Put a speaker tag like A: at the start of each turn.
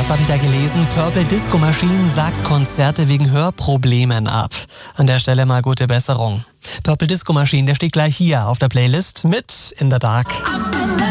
A: Was habe ich da gelesen? Purple Disco Machine sagt Konzerte wegen Hörproblemen ab. An der Stelle mal gute Besserung. Purple Disco Machine, der steht gleich hier auf der Playlist mit In the Dark.